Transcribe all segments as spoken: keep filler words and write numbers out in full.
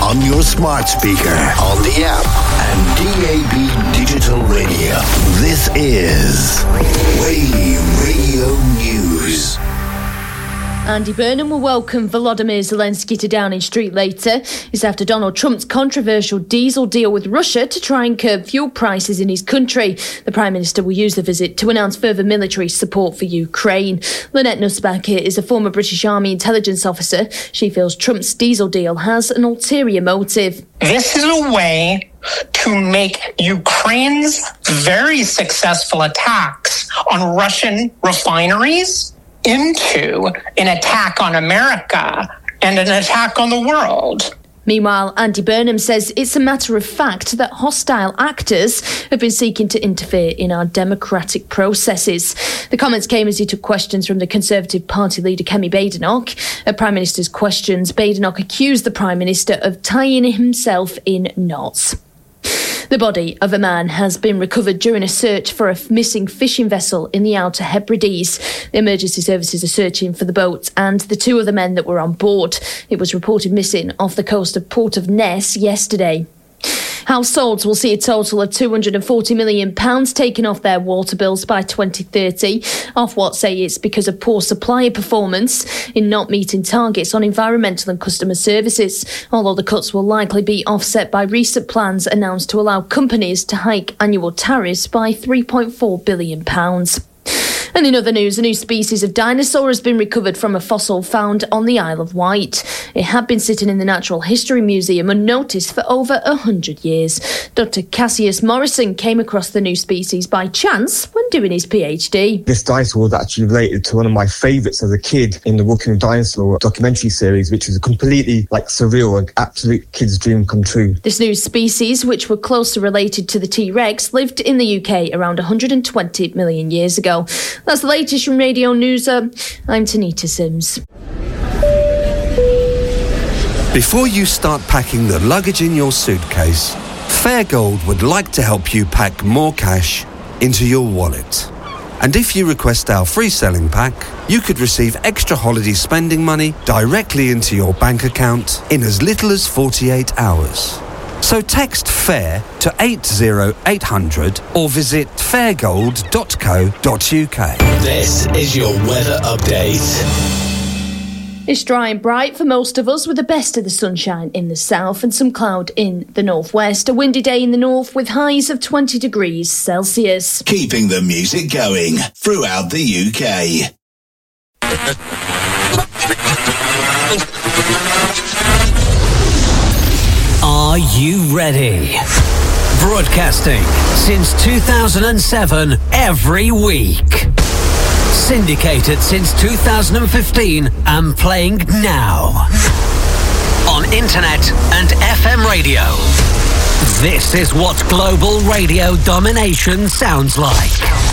on your smart speaker, on the app, and D A B Digital Radio. This is Wave Radio News. Andy Burnham will welcome Volodymyr Zelensky to Downing Street later. It's after Donald Trump's controversial diesel deal with Russia to try and curb fuel prices in his country. The Prime Minister will use the visit to announce further military support for Ukraine. Lynette Nussbacher is a former British Army intelligence officer. She feels Trump's diesel deal has an ulterior motive. This is a way to make Ukraine's very successful attacks on Russian refineries into an attack on America and an attack on the world. Meanwhile, Andy Burnham says it's a matter of fact that hostile actors have been seeking to interfere in our democratic processes. The comments came as he took questions from the Conservative Party leader Kemi Badenoch. At Prime Minister's questions, Badenoch accused the Prime Minister of tying himself in knots. The body of a man has been recovered during a search for a missing fishing vessel in the Outer Hebrides. The emergency services are searching for the boat and the two other men that were on board. It was reported missing off the coast of Port of Ness yesterday. Households will see a total of two hundred forty million pounds taken off their water bills by twenty thirty. Ofwat say it's because of poor supplier performance in not meeting targets on environmental and customer services, although the cuts will likely be offset by recent plans announced to allow companies to hike annual tariffs by three point four billion pounds. And in other news, a new species of dinosaur has been recovered from a fossil found on the Isle of Wight. It had been sitting in the Natural History Museum unnoticed for over one hundred years. Doctor Cassius Morrison came across the new species by chance when doing his PhD. This dinosaur was actually related to one of my favourites as a kid in the Walking with Dinosaur documentary series, which was completely like surreal, an absolute kid's dream come true. This new species, which were closely related to the T-Rex, lived in the U K around one hundred twenty million years ago. That's the latest from Radio News. I'm Tanita Sims. Before you start packing the luggage in your suitcase, Fairgold would like to help you pack more cash into your wallet. And if you request our free selling pack, you could receive extra holiday spending money directly into your bank account in as little as forty-eight hours. So text FAIR to eight zero eight hundred or visit fairgold dot co dot uk. This is your weather update. It's dry and bright for most of us, with the best of the sunshine in the south and some cloud in the northwest. A windy day in the north with highs of twenty degrees Celsius. Keeping the music going throughout the U K. Are you ready? Broadcasting since two thousand seven every week. Syndicated since two thousand fifteen and playing now. On internet and F M radio. This is what global radio domination sounds like.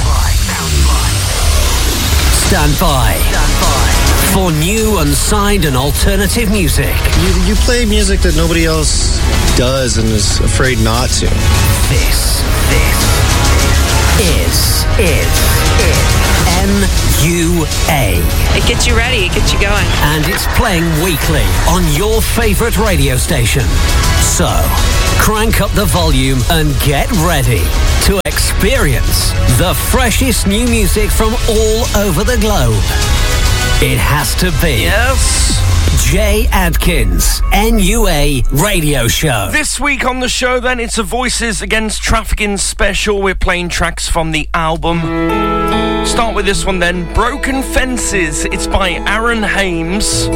Stand by. Stand by. For new, unsigned and alternative music. You, you play music that nobody else does and is afraid not to. This, this is, is, is M U A. It gets you ready, it gets you going. And it's playing weekly on your favourite radio station. So, crank up the volume and get ready to experience the freshest new music from all over the globe. It has to be. Yes. Jay Adkins, N U A Radio Show. This week on the show, then, it's a Voices Against Trafficking special. We're playing tracks from the album. Start with this one, then. Broken Fences. It's by Aaron Hames.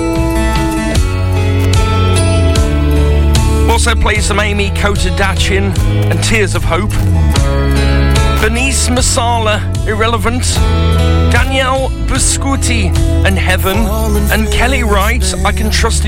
Also play some Amy Kotadachin and Tears of Hope. Bernice Masala, Irrelevant. Danielle Buscuti and Heaven. And Kelly Wright, I Can Trust in